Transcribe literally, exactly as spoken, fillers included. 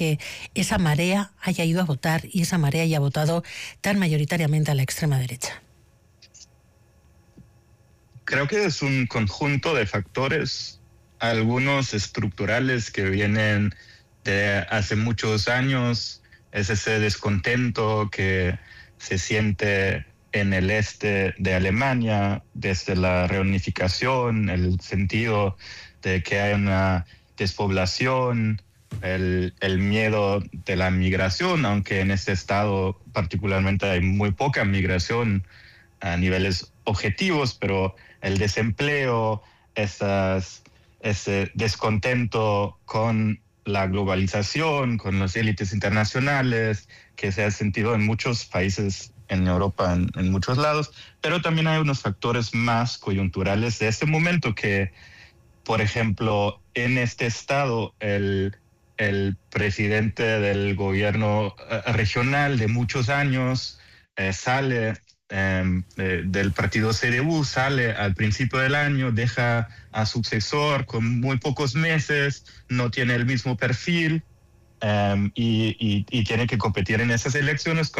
que esa marea haya ido a votar y esa marea haya votado tan mayoritariamente a la extrema derecha? Creo que es un conjunto de factores, algunos estructurales que vienen de hace muchos años. Es ese descontento que se siente en el este de Alemania desde la reunificación, el sentido de que hay una despoblación, el, el miedo de la migración, aunque en este estado particularmente hay muy poca migración a niveles objetivos, pero el desempleo, esas, ese descontento con la globalización, con las élites internacionales, que se ha sentido en muchos países en Europa, en, en muchos lados, pero también hay unos factores más coyunturales de este momento que, por ejemplo, en este estado, el, el presidente del gobierno eh, regional de muchos años eh, sale eh, de, del partido C D U, sale al principio del año, deja a sucesor con muy pocos meses, no tiene el mismo perfil eh, y, y, y tiene que competir en esas elecciones